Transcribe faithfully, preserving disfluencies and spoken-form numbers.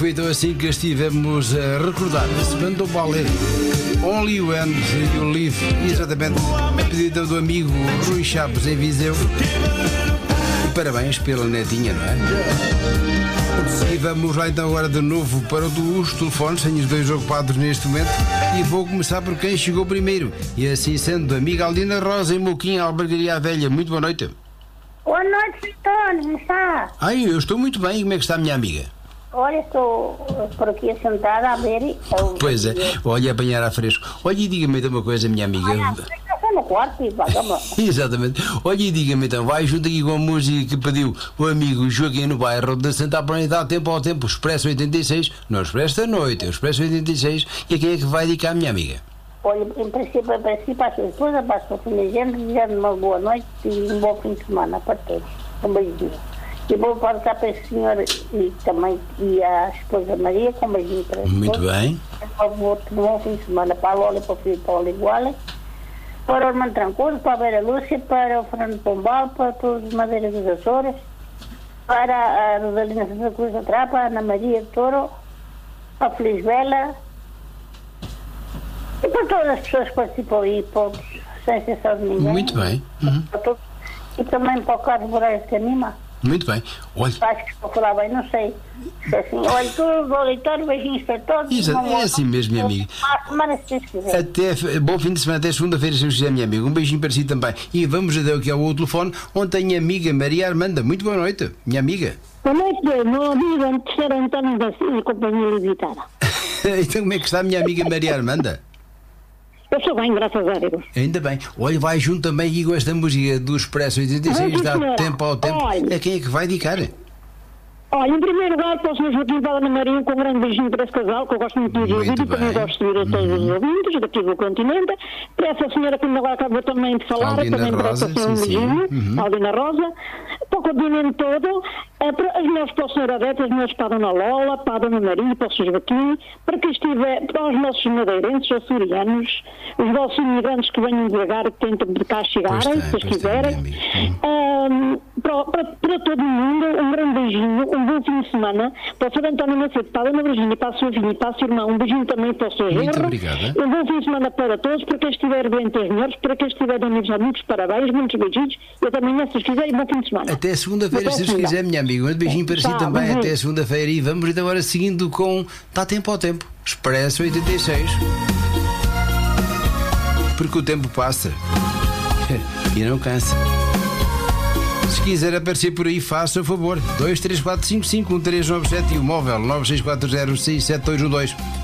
foi então assim que estivemos a recordar esse bando balé Only When You Live, exatamente a pedido do amigo Rui Chaves em Viseu. E parabéns pela netinha, não é? E vamos lá então agora de novo para os telefones, tenho os dois ocupados neste momento e vou começar por quem chegou primeiro. E assim sendo, amiga Aldina Rosa em Moquinha, Albergaria Velha, muito boa noite. Boa noite, Tony, como está? Ai, eu estou muito bem, como é que está a minha amiga? Olha, estou por aqui sentada a ver e... Pois é, olha, apanhar a fresco. Olha e diga-me então uma coisa, minha amiga. Olha, estou no quarto e vamos. Exatamente. Olha e diga-me então, vai junto aqui com a música que pediu o amigo Joaquim no bairro de Santa Apolónia, tempo ao tempo, Expresso oitenta e seis, não Expresso da noite, é o Expresso oitenta e seis, e a quem é que vai dedicar, minha amiga? Olha, em princípio, em princípio, para a sua esposa, para a sua família, gente, desejando uma boa noite e um bom fim de semana para todos. Um beijinho. E vou passar para esse senhor e também e a esposa Maria, com um beijinho para eles. Muito bem. Um bom fim de semana para a Lola, para o filho Paulo Iguala, para o Armando Trancoso, para a Vera Lúcia, para o Fernando Pombal, para todos os Madeiras dos Açores, para a Rosalina Santa Cruz da Trapa, a Ana Maria de Toro, a Feliz Vela, e para todas as pessoas que participam aí, todos, sem exceção de ninguém. Muito bem. Uhum. Para todos. E também para o Carlos Moraes de Canima. Muito bem. Olha. Acho que estou a falar bem, não sei. Se é assim. Olha, tudo, vou leitor, beijinhos para todos. Exato, é assim mesmo, minha amiga. À semana, se Deus quiser. Até, bom fim de semana, até segunda-feira, se Deus quiser, minha amiga. Um beijinho para si também. E vamos até aqui ao outro telefone, onde tem a amiga Maria Armanda. Muito boa noite, minha amiga. Boa noite, meu amigo, terceiro António da Silva, companhia limitada. Então, como é que está a minha amiga Maria Armanda? Eu estou bem, graças a Deus. Ainda bem. Olha, vai junto também aqui com esta música do Expresso oitenta e seis, dá tempo ao tempo. Olha. A quem é que vai dedicar? Olha, em primeiro lugar, para o senhor Joaquim da Ana Maria, com um grande beijinho para esse casal, que eu gosto muito de ouvir e também gosto de ouvir a todos os ouvintes daqui do continente. Para essa senhora que ainda agora acabou também de falar, Aldina também para essa Rosa, senhora um sim, sim. beijinho, Uhum. Aldina Rosa, para o continente todo, eh, para as minhas para o senhor Adete, as minhas para a Dona Lola, para a Dona Maria, para o senhor Joaquim, para que estiver, para os nossos madeirenses, açorianos, os vossos imigrantes que venham devagar, que tentem de cá chegarem, se Pois tem, quiserem. pois tem, minha Ahm, para, para, para todo mundo, um grande beijinho, um bom fim de semana. Para o senhor António Macedo, para a Dona Virgínia, para a sua filha e para a sua irmã, um beijinho também para o seu Muito genro. obrigada. Um bom fim de semana para todos, para quem estiver bem, os melhores, para quem estiver de amigos, amigos, parabéns, muitos beijinhos. Eu também, se vocês quiserem, bom fim de semana. Até segunda-feira, se Deus quiser, minha amiga. Um beijinho para si Tá, também. beijinho. Até segunda-feira. E vamos então agora seguindo com Dá Tempo ao Tempo, Expresso oitenta e seis. Porque o tempo passa e não cansa. Se quiser aparecer por aí, faça o favor. dois três quatro cinco cinco um três nove sete e o móvel nove seis quatro zero seis sete dois um dois.